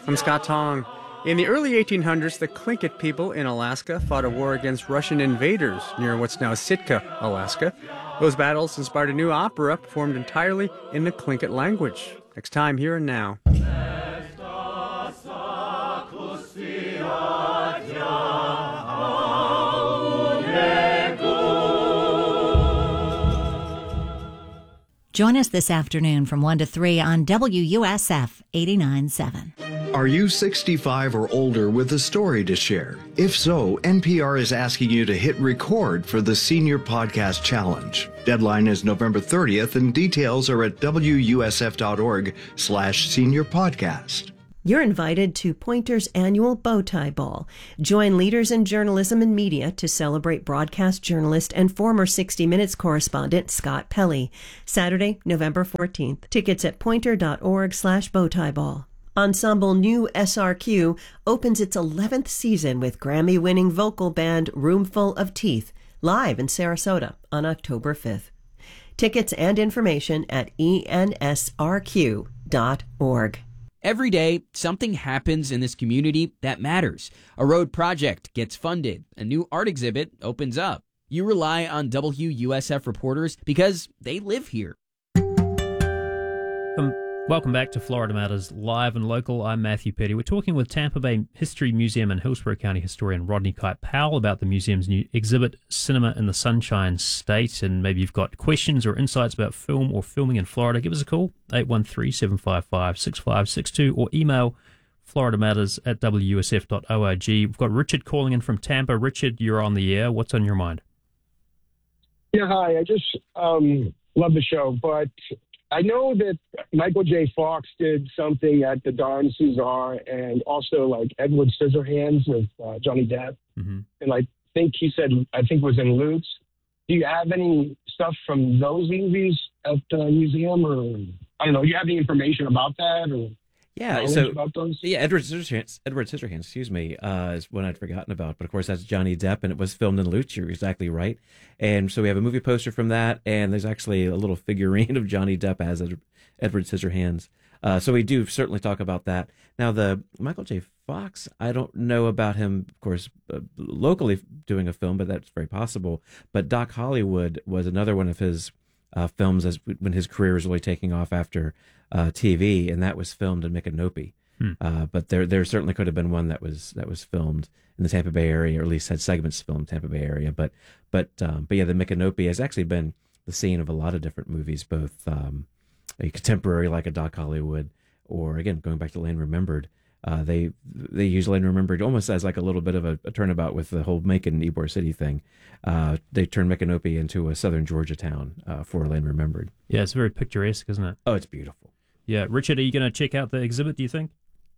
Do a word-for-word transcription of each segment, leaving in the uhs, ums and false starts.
I'm Scott Tong. In the early eighteen hundreds, the Tlingit people in Alaska fought a war against Russian invaders near what's now Sitka, Alaska. Those battles inspired a new opera performed entirely in the Tlingit language. Next time, Here and Now. Join us this afternoon from one to three on W U S F eighty-nine point seven. Are you sixty-five or older with a story to share? If so, N P R is asking you to hit record for the Senior Podcast Challenge. Deadline is November thirtieth, and details are at W U S F dot org slash senior podcast. You're invited to Poynter's annual Bowtie Ball. Join leaders in journalism and media to celebrate broadcast journalist and former sixty minutes correspondent Scott Pelley. Saturday, November fourteenth. Tickets at poynter dot org slash bowtie ball. Ensemble New S R Q opens its eleventh season with Grammy-winning vocal band Roomful of Teeth, live in Sarasota on October fifth. Tickets and information at E N S R Q dot org. Every day, something happens in this community that matters. A road project gets funded. A new art exhibit opens up. You rely on W U S F reporters because they live here. Um, welcome back to Florida Matters, live and local. I'm Matthew Petty. We're talking with Tampa Bay History Museum and Hillsborough County historian Rodney Kite-Powell about the museum's new exhibit, Cinema in the Sunshine State. And maybe you've got questions or insights about film or filming in Florida. Give us a call, eight one three, seven five five, six five six two, or email florida matters at w u s f dot org. We've got Richard calling in from Tampa. Richard, you're on the air. What's on your mind? Yeah, hi. I just um, love the show, but I know that Michael J. Fox did something at the Don Cesar and also like Edward Scissorhands with uh, Johnny Depp. Mm-hmm. And I think he said, I think it was in Lutz. Do you have any stuff from those movies at the museum, or I don't know, do you have any information about that, or yeah, so about those? Yeah, Edward Scissorhands, Edward Scissorhands, excuse me, uh, is one I'd forgotten about. But of course, that's Johnny Depp, and it was filmed in Lutz. You're exactly right. And so we have a movie poster from that, and there's actually a little figurine of Johnny Depp as Edward Scissorhands. Uh, so we do certainly talk about that. Now, the Michael J. Fox, I don't know about him, of course, uh, locally doing a film, but that's very possible. But Doc Hollywood was another one of his uh, films as when his career was really taking off after uh, T V, and that was filmed in Micanopy. Hmm. Uh, but there, there certainly could have been one that was that was filmed in the Tampa Bay area, or at least had segments filmed in the Tampa Bay area. But, but, um, but yeah, the Micanopy has actually been the scene of a lot of different movies, both um, a contemporary like a Doc Hollywood, or again going back to Land Remembered. Uh, they they use Land Remembered almost as like a little bit of a, a turnabout with the whole Macon Ybor City thing. Uh, they turned Micanopy into a southern Georgia town uh, for Land Remembered. Yeah, it's very picturesque, isn't it? Oh, it's beautiful. Yeah, Richard, are you going to check out the exhibit, do you think?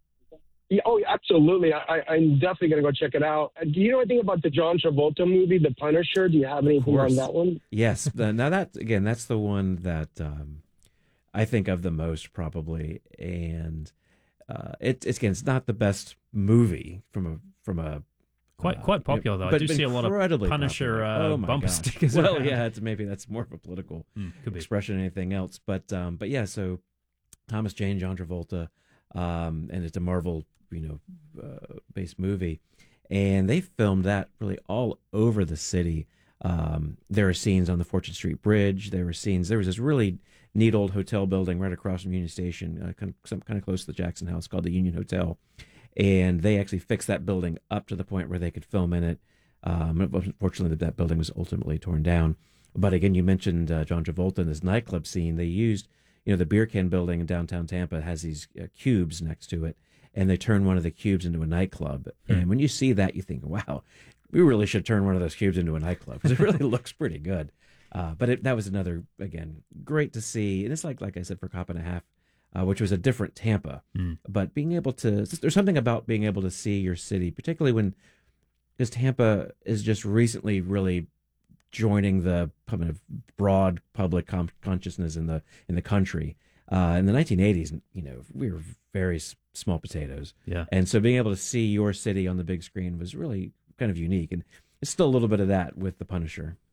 Yeah, oh, absolutely. I, I'm definitely going to go check it out. Do you know anything about the John Travolta movie, The Punisher? Do you have anything on that one? Yes. Now, that, again, that's the one that um, I think of the most, probably. And uh, it, it's, again, it's not the best movie from a from a Quite uh, quite popular, though. But I do see a lot of Punisher uh, oh bumper gosh. stickers. Well, around. yeah, it's, maybe that's more of a political mm, could be. expression than anything else. But um, but yeah, so Thomas Jane, John Travolta, um, and it's a Marvel, you know, uh, based movie, and they filmed that really all over the city. Um, there are scenes on the Fortune Street Bridge. There were scenes. There was this really neat old hotel building right across from Union Station, uh, kind of some, kind of close to the Jackson House, called the Union Hotel. And they actually fixed that building up to the point where they could film in it. Um, unfortunately, that building was ultimately torn down. But again, you mentioned uh, John Travolta in this nightclub scene. They used, you know, the Beer Can building in downtown Tampa has these uh, cubes next to it, and they turn one of the cubes into a nightclub. Hmm. And when you see that, you think, wow, we really should turn one of those cubes into a nightclub, because it really looks pretty good. Uh, but it, that was another, again, great to see. And it's like, like I said, for Cop and a Half, Uh, which was a different Tampa. Mm. But being able to, there's something about being able to see your city, particularly when, because Tampa is just recently really joining the kind of broad public com- consciousness in the in the country. Uh, in the nineteen eighties, you know, we were very s- small potatoes. Yeah. And so being able to see your city on the big screen was really kind of unique. And it's still a little bit of that with The Punisher.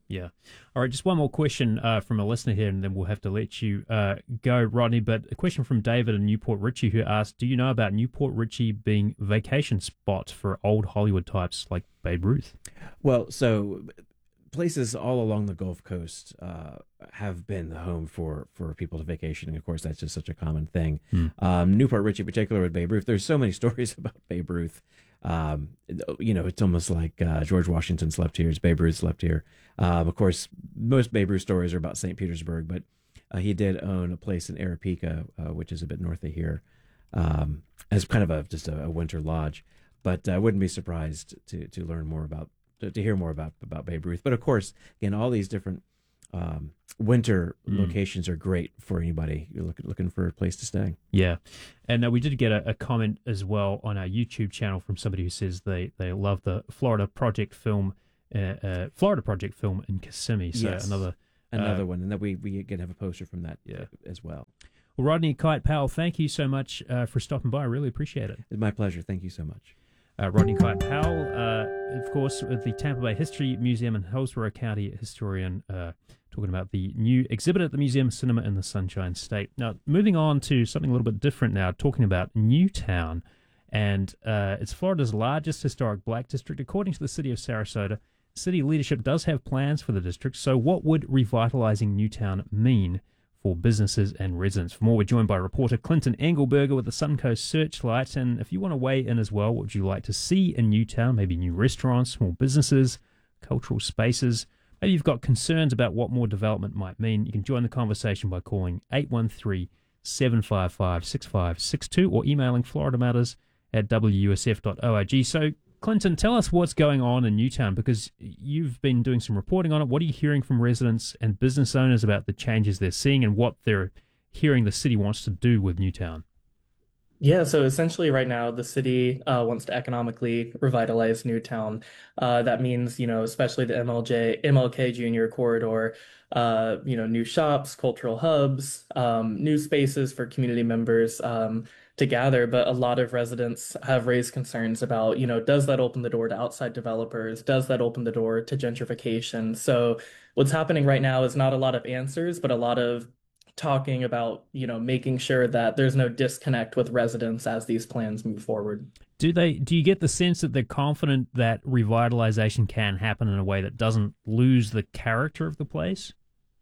Yeah. All right, just one more question uh, from a listener here, and then we'll have to let you uh, go, Rodney. But a question from David in Newport Richie, who asked, do you know about Newport Richie being vacation spot for old Hollywood types like Babe Ruth? Well, so places all along the Gulf Coast uh, have been the home for, for people to vacation. And of course, that's just such a common thing. Hmm. Um, Newport Richie, in particular with Babe Ruth, there's so many stories about Babe Ruth. Um, you know, it's almost like uh, George Washington slept here, Babe Ruth slept here. Um, of course, most Babe Ruth stories are about Saint Petersburg, but uh, he did own a place in Aripeka, uh, which is a bit north of here, um, as kind of a just a, a winter lodge. But I wouldn't be surprised to to learn more about to, to hear more about about Babe Ruth. But of course, again, all these different um, winter mm. locations are great for anybody you're looking looking for a place to stay. Yeah, and uh, we did get a, a comment as well on our YouTube channel from somebody who says they they love the Florida Project film, uh, uh, Florida Project film in Kissimmee. So yes. another another uh, one, and that we we again have a poster from that yeah. as well. Well, Rodney Kite Powell, thank you so much uh, for stopping by. I really appreciate it. It's my pleasure. Thank you so much. Uh, Rodney Kite Powell, uh, of course, with the Tampa Bay History Museum and Hillsborough County historian, uh, talking about the new exhibit at the Museum Cinema in the Sunshine State. Now, moving on to something a little bit different now, talking about Newtown. And uh, it's Florida's largest historic black district. According to the city of Sarasota, city leadership does have plans for the district. So what would revitalizing Newtown mean for businesses and residents? For more, we're joined by reporter Clinton Engelberger with the Suncoast Searchlight. And if you want to weigh in as well, what would you like to see in Newtown? Maybe new restaurants, small businesses, cultural spaces. Maybe you've got concerns about what more development might mean. You can join the conversation by calling eight one three, seven five five, six five six two or emailing Florida Matters at w u s f dot org. So, Clinton, tell us what's going on in Newtown, because you've been doing some reporting on it. What are you hearing from residents and business owners about the changes they're seeing and what they're hearing the city wants to do with Newtown? Yeah, so essentially right now the city uh, wants to economically revitalize Newtown. Uh, that means, you know, especially the M L J, M L K Junior corridor, uh, you know, new shops, cultural hubs, um, new spaces for community members um, to gather. But a lot of residents have raised concerns about, you know, does that open the door to outside developers? Does that open the door to gentrification? So what's happening right now is not a lot of answers, but a lot of talking about, you know, making sure that there's no disconnect with residents as these plans move forward. Do they? Do you get the sense that they're confident that revitalization can happen in a way that doesn't lose the character of the place?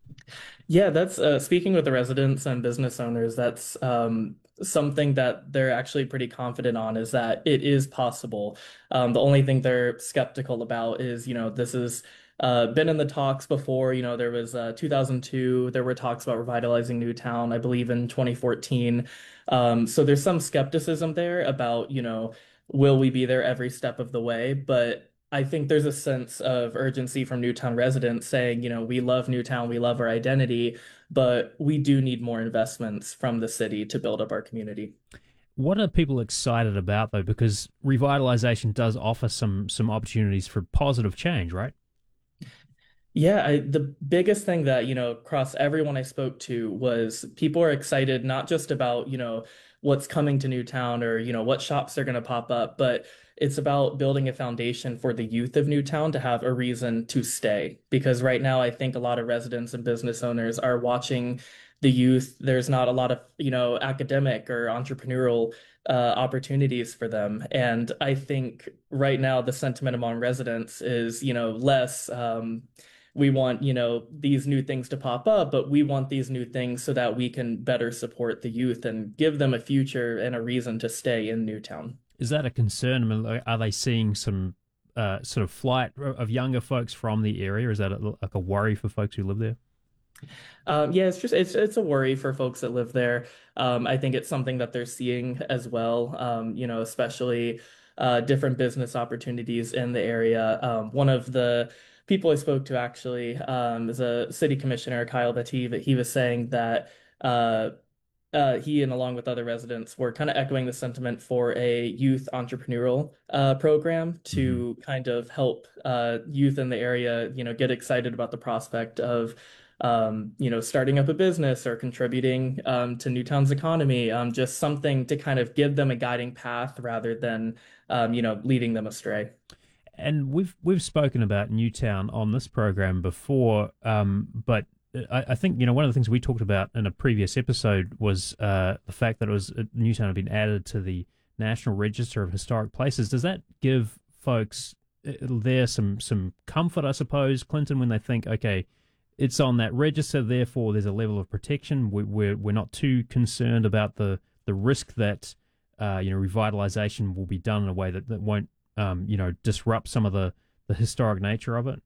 Yeah, that's uh, speaking with the residents and business owners. That's um, something that they're actually pretty confident on, is that it is possible. Um, the only thing they're skeptical about is, you know, this is Uh, been in the talks before. You know, there was uh, two thousand two, there were talks about revitalizing Newtown, I believe in twenty fourteen. Um, so there's some skepticism there about, you know, will we be there every step of the way? But I think there's a sense of urgency from Newtown residents saying, you know, we love Newtown, we love our identity, but we do need more investments from the city to build up our community. What are people excited about, though? Because revitalization does offer some some opportunities for positive change, right? Yeah, I, the biggest thing that, you know, across everyone I spoke to was people are excited not just about, you know, what's coming to Newtown or, you know, what shops are going to pop up, but it's about building a foundation for the youth of Newtown to have a reason to stay. Because right now, I think a lot of residents and business owners are watching the youth. There's not a lot of, you know, academic or entrepreneurial uh, opportunities for them. And I think right now the sentiment among residents is, you know, less um, we want, you know, these new things to pop up, but we want these new things so that we can better support the youth and give them a future and a reason to stay in Newtown. Is that a concern? I mean, are they seeing some uh, sort of flight of younger folks from the area? Is that a, like a worry for folks who live there? Um, yeah, it's just it's it's a worry for folks that live there. Um, I think it's something that they're seeing as well. Um, you know, especially uh, different business opportunities in the area. Um, one of the people I spoke to actually um, is a city commissioner, Kyle Bativ. He was saying that uh, uh, he and along with other residents were kind of echoing the sentiment for a youth entrepreneurial uh, program to mm-hmm. kind of help uh, youth in the area, you know, get excited about the prospect of um, you know, starting up a business or contributing um, to Newtown's economy, um, just something to kind of give them a guiding path rather than, um, you know, leading them astray. And we've we've spoken about Newtown on this program before, um, but I, I think, you know, one of the things we talked about in a previous episode was uh, the fact that it was uh, Newtown had been added to the National Register of Historic Places. Does that give folks uh, there some some comfort, I suppose, Clinton, when they think, okay, it's on that register, therefore there's a level of protection. We, we're we're not too concerned about the the risk that uh, you know revitalization will be done in a way that, that won't um, you know disrupt some of the, the historic nature of it?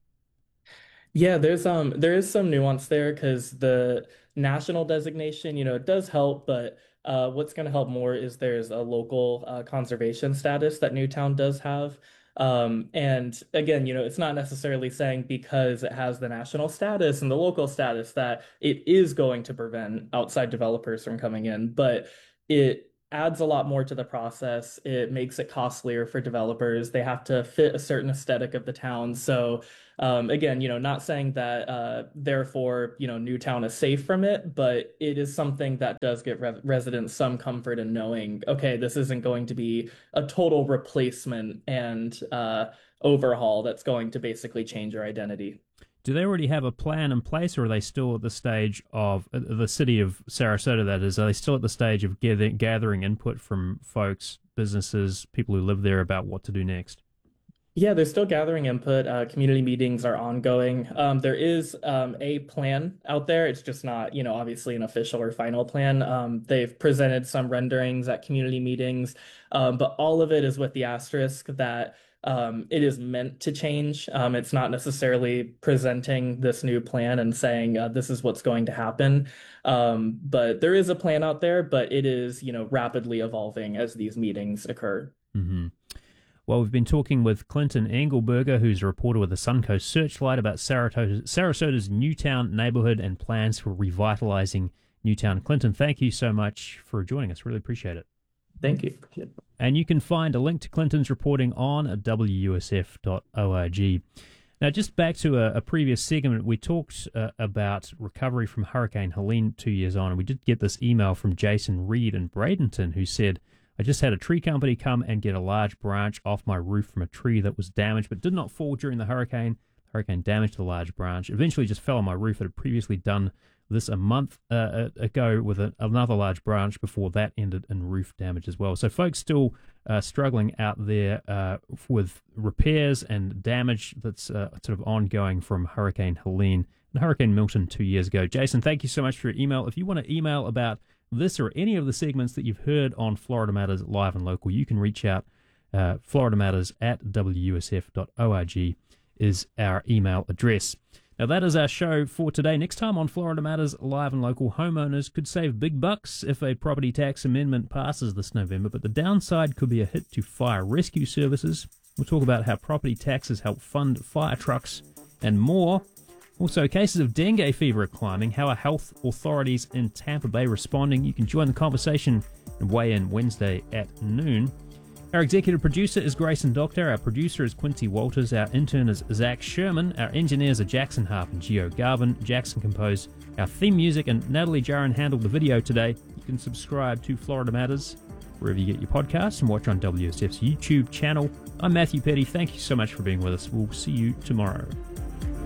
Yeah, there's um there is some nuance there because the national designation, you know, it does help, but uh, what's going to help more is there's a local uh, conservation status that Newtown does have. Um, and again, you know, it's not necessarily saying because it has the national status and the local status that it is going to prevent outside developers from coming in, but it adds a lot more to the process. It makes it costlier for developers. They have to fit a certain aesthetic of the town. So um, again, you know, not saying that uh, therefore, you know, Newtown is safe from it, but it is something that does give re- residents some comfort in knowing, okay, this isn't going to be a total replacement and uh, overhaul that's going to basically change your identity. Do they already have a plan in place, or are they still at the stage of uh, the city of Sarasota, that is, are they still at the stage of gather, gathering input from folks, businesses, people who live there about what to do next? Yeah, they're still gathering input. Uh, community meetings are ongoing. Um, there is um, a plan out there. It's just not, you know, obviously an official or final plan. Um, they've presented some renderings at community meetings, um, but all of it is with the asterisk that Um, it is meant to change. Um, it's not necessarily presenting this new plan and saying uh, this is what's going to happen. Um, but there is a plan out there, but it is, you know, rapidly evolving as these meetings occur. Mm-hmm. Well, we've been talking with Clinton Engelberger, who's a reporter with the Suncoast Searchlight, about Saratoga, Sarasota's Newtown neighborhood and plans for revitalizing Newtown. Clinton, thank you so much for joining us. Really appreciate it. Thank you. And you can find a link to Clinton's reporting on w u s f dot org. Now, just back to a, a previous segment, we talked uh, about recovery from Hurricane Helene two years on, and we did get this email from Jason Reed in Bradenton, who said, I just had a tree company come and get a large branch off my roof from a tree that was damaged but did not fall during the hurricane. The hurricane damaged the large branch. Eventually just fell on my roof. It had previously done this a month uh, ago with a, another large branch before that ended in roof damage as well. So folks still uh, struggling out there uh, with repairs and damage that's uh, sort of ongoing from Hurricane Helene and Hurricane Milton two years ago. Jason, thank you so much for your email. If you want to email about this or any of the segments that you've heard on Florida Matters Live and Local, you can reach out. Uh, Florida Matters at w u s f dot org is our email address. Now, that is our show for today. Next time on Florida Matters Live and Local, homeowners could save big bucks if a property tax amendment passes this November, but the downside could be a hit to fire rescue services. We'll talk about how property taxes help fund fire trucks and more. Also, cases of dengue fever are climbing. How are health authorities in Tampa Bay responding? You can join the conversation and weigh in Wednesday at noon. Our executive producer is Grayson Doctor. Our producer is Quincy Walters. Our intern is Zach Sherman. Our engineers are Jackson Harp and Gio Garvin. Jackson composed our theme music, and Natalie Jaron handled the video today. You can subscribe to Florida Matters wherever you get your podcasts and watch on W S F's YouTube channel. I'm Matthew Petty. Thank you so much for being with us. We'll see you tomorrow.